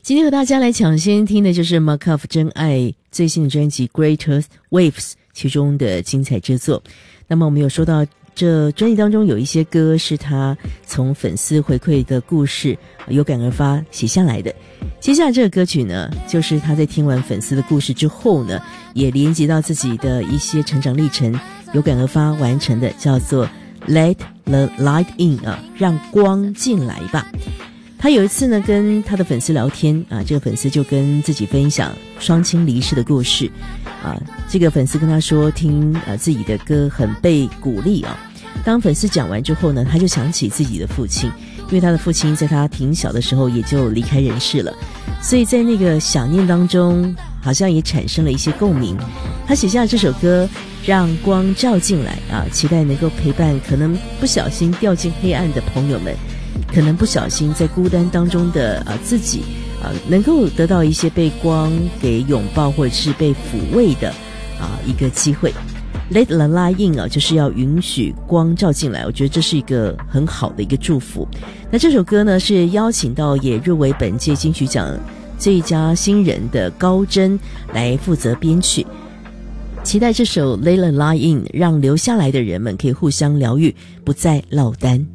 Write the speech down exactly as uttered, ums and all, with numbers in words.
今天和大家来抢先听的就是 Markov 真爱最新的专辑 Greater Waves 其中的精彩之作。那么我们有说到这专辑当中有一些歌是他从粉丝回馈的故事有感而发写下来的。接下来这个歌曲呢，就是他在听完粉丝的故事之后呢，也连接到自己的一些成长历程，有感而发完成的，叫做 Let the Light In 啊，让光进来吧。他有一次呢跟他的粉丝聊天啊，这个粉丝就跟自己分享双亲离世的故事啊，这个粉丝跟他说听呃自己的歌很被鼓励啊。当粉丝讲完之后呢，他就想起自己的父亲，因为他的父亲在他挺小的时候也就离开人世了，所以在那个想念当中好像也产生了一些共鸣。他写下这首歌让光照进来啊，期待能够陪伴可能不小心掉进黑暗的朋友们，可能不小心在孤单当中的呃自己啊、呃，能够得到一些被光给拥抱或者是被抚慰的啊、呃、一个机会。Let the light in 啊，就是要允许光照进来，我觉得这是一个很好的一个祝福。那这首歌呢是邀请到也入围本届金曲奖最佳新人的高真来负责编曲。期待这首 Let the light in 让留下来的人们可以互相疗愈，不再落单。